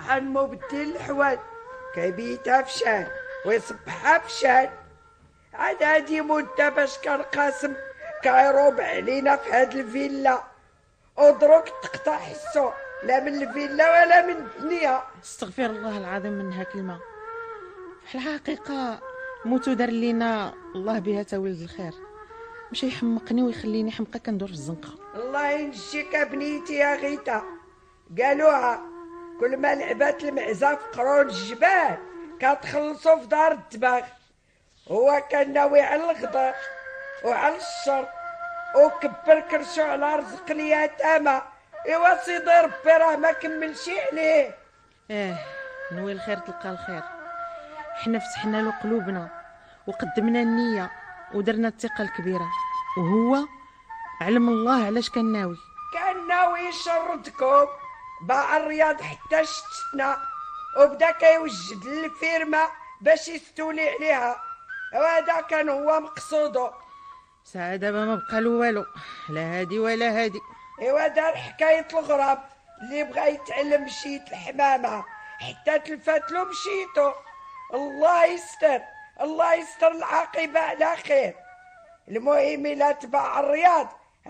سبحان مبدل الحوال، كيبيتها فشان ويصبحها فشان. عاد هادي مدة باش كان قاسم كيروب علينا في هاد الفيلا، ودروك تقطع حسو لا من الفيلا ولا من الدنيا. استغفر الله العظيم منها كلمة. في الحقيقة موتو دار لينا الله بها تا ولد الخير، مشى يحمقني ويخليني حمقى كندور في الزنقة. الله ينجيك بنيتي يا غيتا، قالوها كل ما لعبات المعزة في قرون الجبال كتخلصوا في دار الدباغ. هو كان ناوي على الغدر وعلى الشر وكبر كرشو على رزق اليتامى. ايوا سيدي ربي راه ما كملش عليه. نوي الخير تلقى الخير. حنا فتحنا له قلوبنا وقدمنا النية ودرنا الثقة الكبيرة، وهو علم الله علاش كان ناوي. كان ناوي يشردكم، باع الرياض حتى شتنا وبدا كيوجد الفيرما باش يستولي عليها، وهذا كان هو مقصوده. ساعة دابا ما بقى له والو، لا هادي ولا هادي. ايوا دار حكاية الغراب اللي بغى يتعلم مشيت الحمامة حتى تلفات له مشيتو. الله يستر، الله يستر العاقبة على خير. المهم لا تباع الرياض،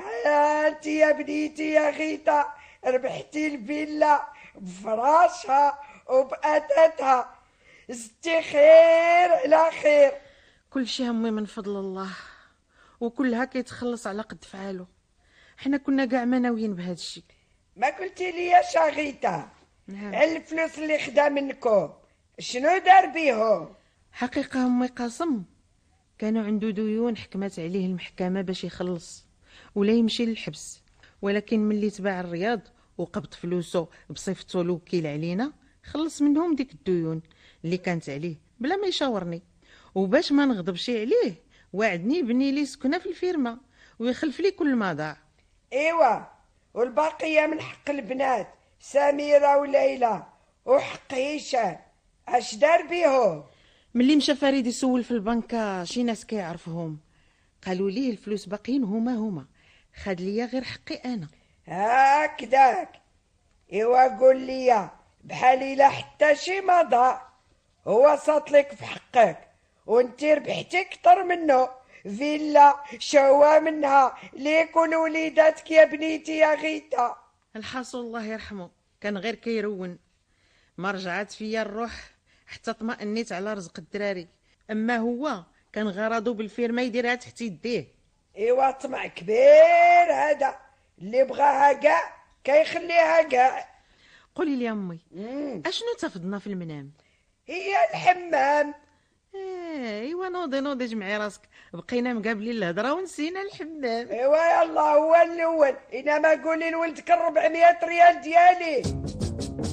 انت يا بنيتي يا غيتا ربحتي الفيلا بفراشها وبأتاتها، زدتي خير على خير. كل شي همي من فضل الله، وكلها كيتخلص على قد فعاله. حنا كنا كاع ما ناويين بهذا الشيء. ما قلتي لي يا شاغيتا على الفلوس اللي خدا منكم شنو دار بيهم؟ حقيقة امي قاسم كانوا عنده ديون حكمت عليه المحكمة باش يخلص ولا يمشي للحبس، ولكن ملي تباع الرياض وقبض فلوسه بصفته الوكيل علينا خلص منهم ديك الديون اللي كانت عليه بلا ما يشاورني. وباش ما نغضبش عليه وعدني يبني لي سكنه في الفيرما ويخلف لي كل ما ضاع. ايوا والباقيه من حق البنات سميره وليلى وحق هشام، اش دار بيهم؟ ملي مشى فريد يسول في البنكه شي ناس كيعرفهم قالوا ليه الفلوس باقيين هما خاد ليا غير حقي انا. هكذاك. ايوا قول لي بحالي لا حتى شي ما ضاع، هو صاطلك في حقك وانتي ربحتي كتر منه. فيلا شوا منها ليكون وليداتك يا بنيتي يا غيتا. الحاصل الله يرحمه كان غير كيرون، ما رجعت فيا الروح حتى طمأنيت على رزق الدراري. اما هو كان غرضه بالفيرما يديرها تحت يديه. ايوا طمع كبير هذا، اللي بغاها كاع كيخليها كاع. قولي لي امي اشنو تفضنا في المنام؟ هي الحمام. ايوا نوضي جمعي راسك، بقينا مقابلين الهضره ونسينا الحمام. ايوا يلا هو الاول، انما قولي لولدك 400 ريال ديالي.